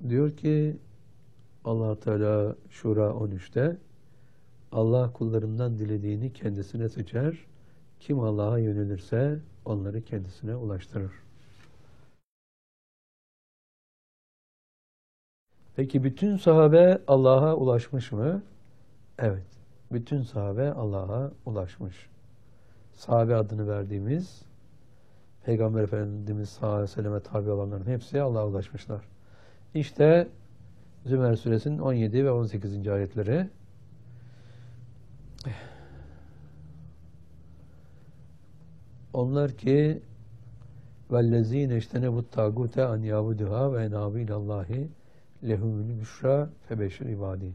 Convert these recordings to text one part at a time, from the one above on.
Diyor ki Allah Teala Şura 13'te Allah kullarından dilediğini kendisine seçer. Kim Allah'a yönelirse onları kendisine ulaştırır. Peki bütün sahabe Allah'a ulaşmış mı? Evet. Bütün sahabe Allah'a ulaşmış. Sahabe adını verdiğimiz Peygamber Efendimiz sallallahu aleyhi ve selleme tabi olanların hepsi Allah'a ulaşmışlar. İşte Zümer suresinin 17 ve 18. ayetleri. Onlar ki vellezine iştenebut tagute an yabuduha ve enabu ilallahi lehumül büşra febeşir ibadi.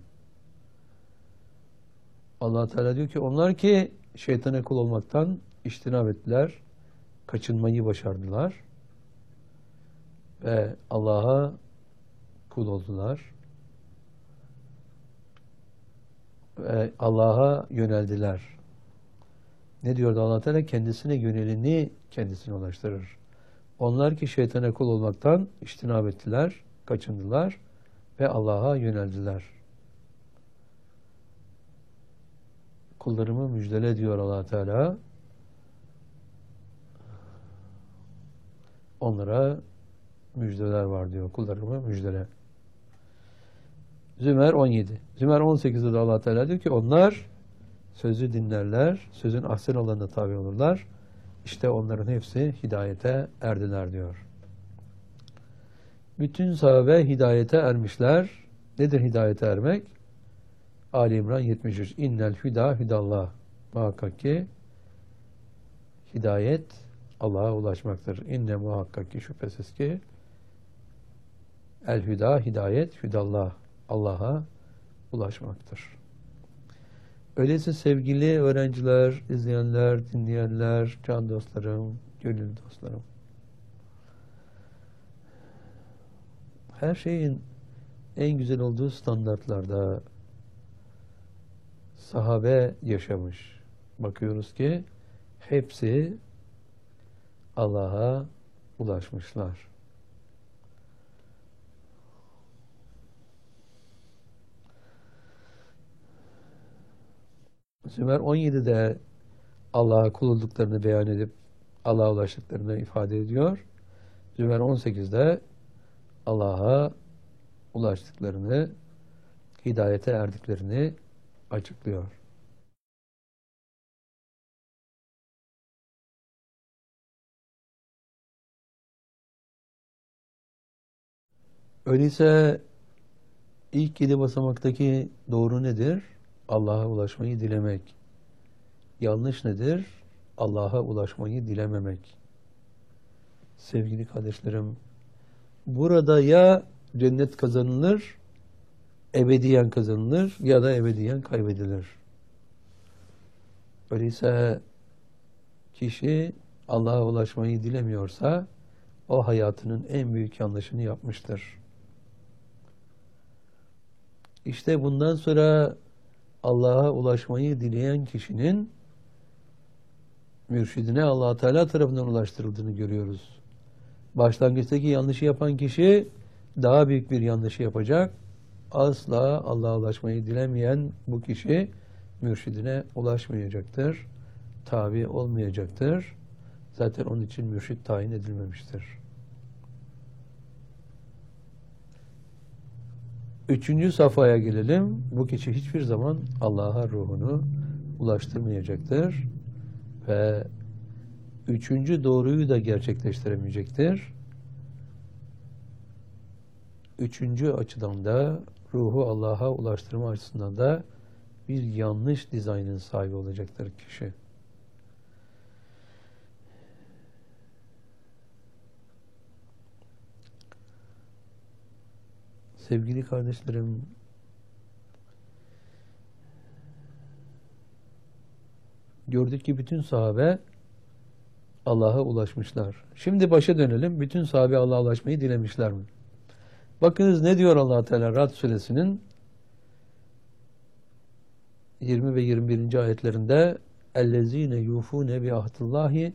Allah Teala diyor ki onlar ki şeytana kul olmaktan iştinab ettiler, kaçınmayı başardılar ve Allah'a kul oldular ve Allah'a yöneldiler. Ne diyordu Allah Teala? Kendisine yöneleni kendisine ulaştırır. Onlar ki şeytana kul olmaktan iştinab ettiler, kaçındılar ve Allah'a yöneldiler. Kullarımı müjdele diyor Allah Teala. Onlara müjdeler var diyor. Kullarımı müjdele. Zümer 17. Zümer 18'de de Allah Teala diyor ki onlar sözü dinlerler, sözün ahsen olanına tabi olurlar. İşte onların hepsi hidayete erdiler diyor. Bütün sahabe hidayete ermişler. Nedir hidayete ermek? Ali İmran 73. İnnel hüda hüdallah. Muhakkak ki hidayet Allah'a ulaşmaktır. İnne muhakkak ki şüphesiz ki el hüda hidayet hüdallah. Allah'a ulaşmaktır. Öyleyse sevgili öğrenciler, izleyenler, dinleyenler, can dostlarım, gönül dostlarım. Her şeyin en güzel olduğu standartlarda sahabe yaşamış. Bakıyoruz ki hepsi Allah'a ulaşmışlar. Zümer 17'de Allah'a kul olduklarını beyan edip Allah'a ulaştıklarını ifade ediyor. Zümer 18'de Allah'a ulaştıklarını, hidayete erdiklerini açıklıyor. Öyleyse ilk 7 basamaktaki doğru nedir? Allah'a ulaşmayı dilemek. Yanlış nedir? Allah'a ulaşmayı dilememek. Sevgili kardeşlerim, burada ya cennet kazanılır, ebediyen kazanılır ya da ebediyen kaybedilir. Öyleyse kişi Allah'a ulaşmayı dilemiyorsa o hayatının en büyük yanlışını yapmıştır. İşte bundan sonra Allah'a ulaşmayı dileyen kişinin mürşidine Allah Teala tarafından ulaştırıldığını görüyoruz. Başlangıçtaki yanlışı yapan kişi daha büyük bir yanlışı yapacak. Asla Allah'a ulaşmayı dilemeyen bu kişi mürşidine ulaşmayacaktır. Tabi olmayacaktır. Zaten onun için mürşid tayin edilmemiştir. 3. safhaya gelelim. Bu kişi hiçbir zaman Allah'a ruhunu ulaştırmayacaktır. Ve 3. doğruyu da gerçekleştiremeyecektir. 3. açıdan da ruhu Allah'a ulaştırma açısından da bir yanlış dizaynın sahibi olacaktır kişi. Sevgili kardeşlerim, gördük ki bütün sahabe Allah'a ulaşmışlar. Şimdi başa dönelim. Bütün sahabe Allah'a ulaşmayı dilemişler mi? Bakınız ne diyor Allah Teala Ra'd suresinin 20 ve 21. ayetlerinde ellezine yufune bi ahdillahi